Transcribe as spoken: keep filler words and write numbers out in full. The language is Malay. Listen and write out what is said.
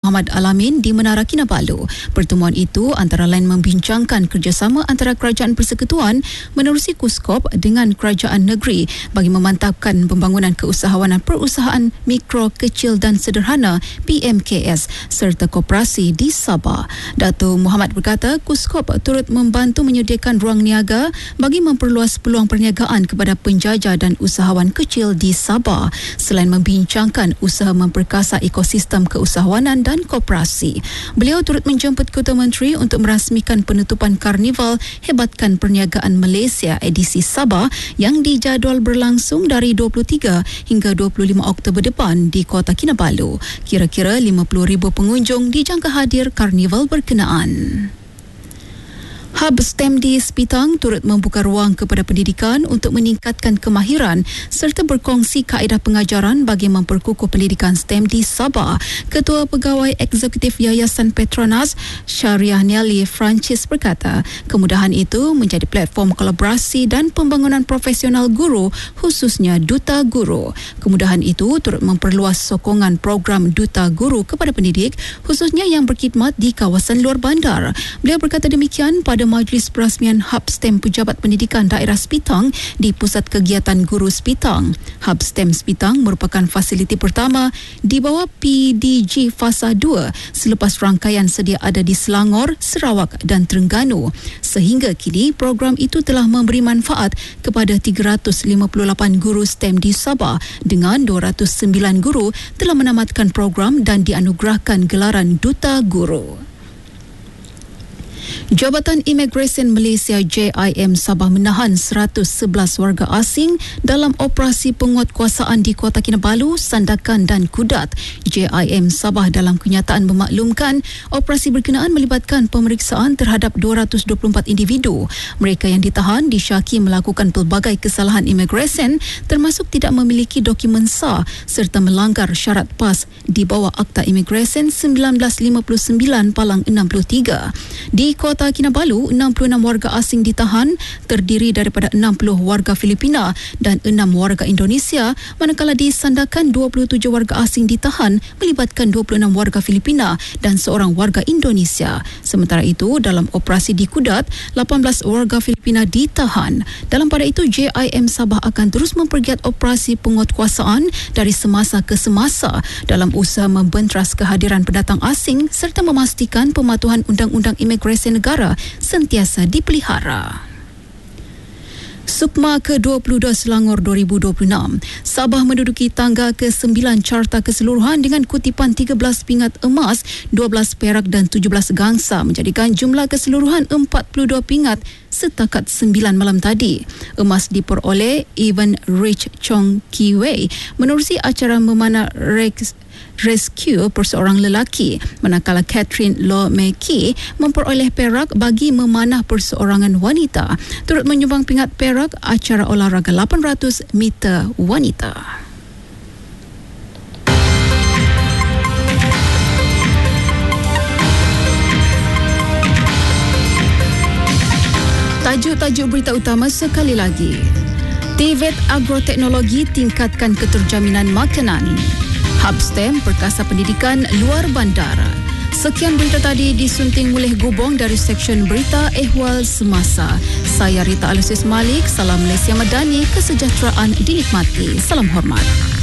Muhammad Alamin di Menara Kinabalu. Pertemuan itu antara lain membincangkan kerjasama antara Kerajaan Persekutuan menerusi KUSKOP dengan kerajaan negeri bagi memantapkan pembangunan keusahawanan perusahaan mikro, kecil dan sederhana P M K S serta koperasi di Sabah. Datuk Muhammad berkata KUSKOP turut membantu menyediakan ruang niaga bagi memperluas peluang perniagaan kepada penjajah dan usahawan kecil di Sabah. Selain membincangkan usaha memperkasa ekosistem keusahawanan dan koperasi, beliau turut menjemput Ketua Menteri untuk merasmikan penutupan Karnival Hebatkan Perniagaan Malaysia edisi Sabah yang dijadual berlangsung dari dua puluh tiga hingga dua puluh lima Oktober depan di Kota Kinabalu. Kira-kira lima puluh ribu pengunjung dijangka hadir karnival berkenaan. Hub STEM di Sepitang turut membuka ruang kepada pendidikan untuk meningkatkan kemahiran serta berkongsi kaedah pengajaran bagi memperkukuh pendidikan STEM di Sabah. Ketua Pegawai Eksekutif Yayasan Petronas, Syariah Nelly Francis berkata, kemudahan itu menjadi platform kolaborasi dan pembangunan profesional guru, khususnya duta guru. Kemudahan itu turut memperluas sokongan program duta guru kepada pendidik, khususnya yang berkhidmat di kawasan luar bandar. Beliau berkata demikian pada Majlis Perasmian Hub STEM Pejabat Pendidikan Daerah Sepitang di Pusat Kegiatan Guru Sepitang. Hub STEM Sepitang merupakan fasiliti pertama di bawah P D G Fasa dua selepas rangkaian sedia ada di Selangor, Sarawak dan Terengganu. Sehingga kini program itu telah memberi manfaat kepada tiga ratus lima puluh lapan guru STEM di Sabah dengan dua ratus sembilan guru telah menamatkan program dan dianugerahkan gelaran Duta Guru. Jabatan Imigresen Malaysia J I M Sabah menahan seratus sebelas warga asing dalam operasi penguatkuasaan di Kota Kinabalu, Sandakan dan Kudat. J I M Sabah dalam kenyataan memaklumkan operasi berkenaan melibatkan pemeriksaan terhadap dua ratus dua puluh empat individu. Mereka yang ditahan disyaki melakukan pelbagai kesalahan imigresen termasuk tidak memiliki dokumen sah serta melanggar syarat PAS di bawah Akta Imigresen seribu sembilan ratus lima puluh sembilan Palang enam puluh tiga. Di Kota Kinabalu, enam puluh enam warga asing ditahan terdiri daripada enam puluh warga Filipina dan enam warga Indonesia, manakala di Sandakan dua puluh tujuh warga asing ditahan melibatkan dua puluh enam warga Filipina dan seorang warga Indonesia. Sementara itu, dalam operasi di Kudat, lapan belas warga Filipina ditahan. Dalam pada itu, J I M Sabah akan terus mempergiat operasi penguatkuasaan dari semasa ke semasa dalam usaha membentras kehadiran pendatang asing serta memastikan pematuhan undang-undang imigresen negara sentiasa dipelihara. Sukma ke dua puluh dua Selangor dua ribu dua puluh enam. Sabah menduduki tangga ke sembilan carta keseluruhan dengan kutipan tiga belas pingat emas, dua belas perak dan tujuh belas gangsa, menjadikan jumlah keseluruhan empat puluh dua pingat setakat sembilan malam tadi. Emas diperoleh Evan Rich Chong Kiwei menerusi acara memanah Rex Rescue perseorang lelaki, manakala Catherine Lo Meki memperoleh perak bagi memanah perseorangan wanita. Turut menyumbang pingat perak acara olahraga lapan ratus meter wanita. Tajuk-tajuk berita utama sekali lagi. T V E T Agroteknologi tingkatkan keterjaminan makanan. Hub STEM perkasa pendidikan luar bandar. Sekian berita tadi disunting oleh Gubong dari Seksyen Berita Ehwal Semasa. Saya Rita Alusis Malik. Salam Malaysia Madani, kesejahteraan dinikmati. Salam hormat.